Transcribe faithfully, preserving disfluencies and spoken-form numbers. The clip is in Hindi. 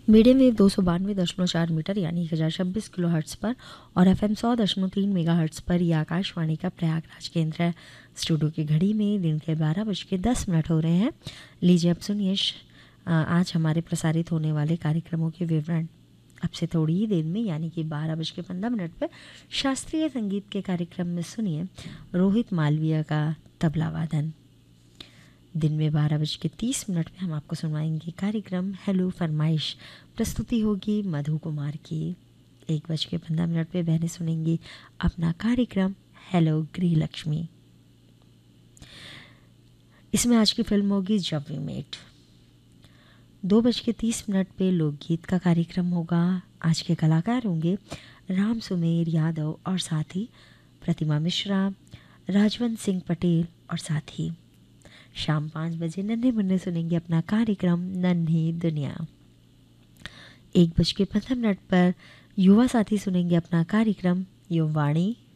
मीडियम वेव दो सौ बानवे दशमलव चार मीटर यानी एक हज़ार छब्बीस किलो हर्ट्स पर और एफ एम सौ दशमलव तीन मेगा हर्ट्स पर यह आकाशवाणी का प्रयागराज केंद्र है। स्टूडियो की घड़ी में दिन के बारह बज के दस मिनट हो रहे हैं। लीजिए अब सुनिए आज हमारे प्रसारित होने वाले कार्यक्रमों के विवरण। अब से थोड़ी ही देर में यानी कि बारह बज के पंद्रह मिनट पर शास्त्रीय संगीत के कार्यक्रम में सुनिए रोहित मालवीय का तबला वादन। दिन में बारह बज के तीस मिनट में हम आपको सुनवाएंगे कार्यक्रम हेलो फरमाइश। प्रस्तुति होगी मधु कुमार की। एक बज के पंद्रह मिनट पे बहनें सुनेंगी अपना कार्यक्रम हेलो गृह लक्ष्मी। इसमें आज की फिल्म होगी जब वी मेट। दो बज के तीस मिनट पे लोकगीत का कार्यक्रम होगा। आज के कलाकार होंगे राम सुमेर यादव और साथ ही प्रतिमा मिश्रा, राजवंत सिंह पटेल और साथ ही शाम पाँच बजे नन्हे मुन्ने सुनेंगे अपना कार्यक्रम नन्ही दुनिया। एक बज के पंद्रह मिनट पर युवा साथी सुनेंगे अपना कार्यक्रम युवावाणी।